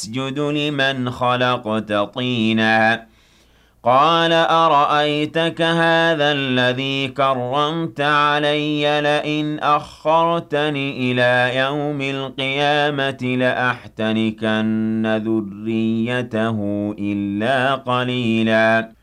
اسْجُدْ لِمَنْ خَلَقْتَ طِينًا قَالَ أَرَأَيْتَكَ هَٰذَا الَّذِي كَرَّمْتَ عَلَيَّ لَئِنْ أَخَّرْتَنِ إِلَىٰ يَوْمِ الْقِيَامَةِ لَأَحْتَنِكَنَّ ذُرِّيَّتَهُ إِلَّا قَلِيلًا